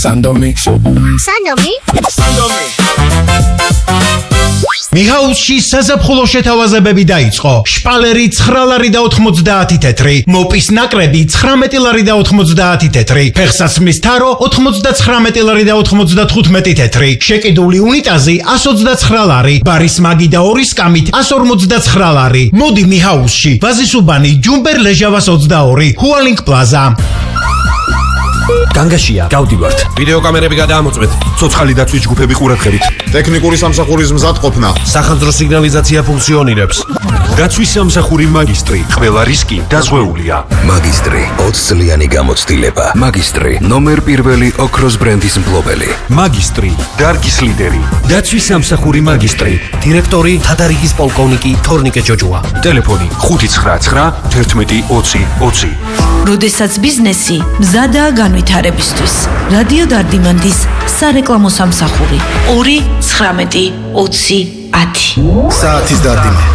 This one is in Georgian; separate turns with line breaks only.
Sandomi.
მიხაუსში საზაფხულო შეთავაზებები დაიწყო. შპალერი 9 ლარი და 90 თეთრი, მოპის ნაკრები 19 ლარი და 90 თეთრი, ფეხსაცმლის თარო 99 ლარი და 95 თეთრი, შეკიდული უნიტაზი 129 ლარი, ბარის მაგი და ორი სკამით 159 ლარი. მოდი მიხაუსში, ვაზისუბანი, ჯუმბერ ლეჟავას 22, ჰუალინგ პლაზა.
განგაშია, გავდივართ.
ვიდეო კამერები გადაამოწმეთ.
ცოცხალი დაცვის ჯგუფები ყურადღებით.
ტექნიკური სამსახურის მზადყოფნა.
სახანძრო სიგნალიზაცია ფუნქციონირებს.
დაცვის სამსახური მაგისტრი, ყველა რისკი დაზღვეულია.
მაგისტრი, 20 წლიანი გამოცდილება. მაგისტრი, ნომერ პირველი ოქროს ბრენდის მფლობელი.
მაგისტრი, დარგის ლიდერი. დაცვის სამსახური მაგისტრი,
დირექტორი თადარიგის პოლკოვნიკი თორნიკე ჯოჯუა.
ტელეფონი 599 11 20 20.
როდესაც ბიზნესი მზადაა განვითარებისთვის. რადიო დარდიმანდის სარეკლამო სამსახური 2 19 20 10.
საათის დარდიმე.